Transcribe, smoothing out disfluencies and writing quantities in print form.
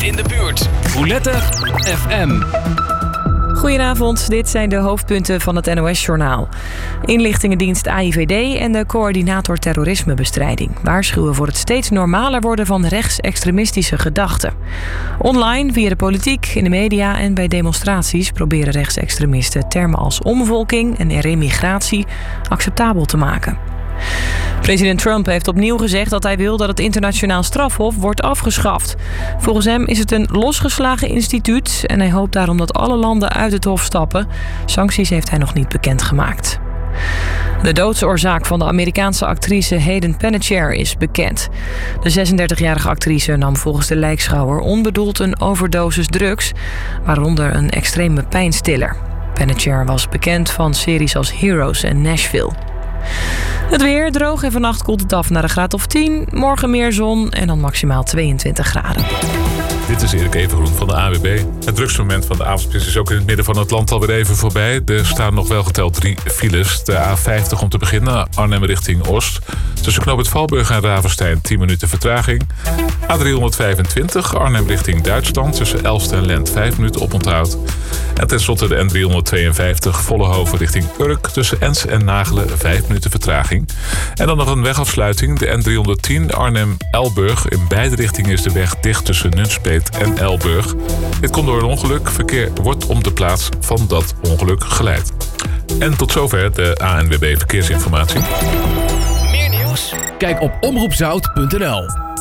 dichtst in de buurt. Roulette FM. Goedenavond, dit zijn de hoofdpunten van het NOS-journaal. Inlichtingendienst AIVD en de coördinator terrorismebestrijding waarschuwen voor het steeds normaler worden van rechtsextremistische gedachten. Online, via de politiek, in de media en bij demonstraties proberen rechtsextremisten termen als omvolking en remigratie acceptabel te maken. President Trump heeft opnieuw gezegd dat hij wil dat het internationaal strafhof wordt afgeschaft. Volgens hem is het een losgeslagen instituut en hij hoopt daarom dat alle landen uit het hof stappen. Sancties heeft hij nog niet bekendgemaakt. De doodsoorzaak van de Amerikaanse actrice Hayden Panettiere is bekend. De 36-jarige actrice nam volgens de lijkschouwer onbedoeld een overdosis drugs, waaronder een extreme pijnstiller. Panettiere was bekend van series als Heroes en Nashville. Het weer droog en vannacht koelt het af naar een graad of 10. Morgen meer zon en dan maximaal 22 graden. Dit is Erik Evengroen van de AWB. Het drukste moment van de avondspits is ook in het midden van het land alweer even voorbij. Er staan nog wel geteld 3 files. De A50 om te beginnen, Arnhem richting Oost. Tussen Knoop het Valburg en Ravenstein 10 minuten vertraging. A325 Arnhem richting Duitsland. Tussen Elst en Lent 5 minuten oponthoud. En tenslotte de N352 Vollenhoven richting Urk. Tussen Ens en Nagelen 5 minuten vertraging. En dan nog een wegafsluiting. De N310 Arnhem-Elburg. In beide richtingen is de weg dicht tussen Nunspeet en Elburg. Dit komt door een ongeluk. Verkeer wordt om de plaats van dat ongeluk geleid. En tot zover de ANWB Verkeersinformatie. Meer nieuws? Kijk op omroepzout.nl.